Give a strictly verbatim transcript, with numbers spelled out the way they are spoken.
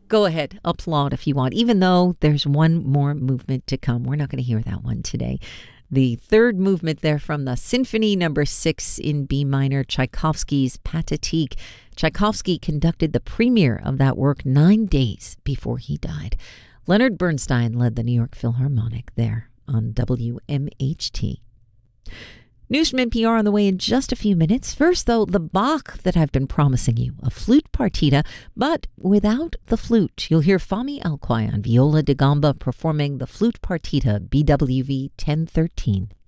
Go ahead, applaud if you want, even though there's one more movement to come. We're not going to hear that one today. The third movement there from the Symphony Number Six in B minor, Tchaikovsky's Pathetique. Tchaikovsky conducted the premiere of that work nine days before he died. Leonard Bernstein led the New York Philharmonic there on W M H T. News from N P R on the way in just a few minutes. First, though, the Bach that I've been promising you, a flute partita, but without the flute. You'll hear Fahmi Alquai on viola da gamba performing the flute partita B W V ten thirteen.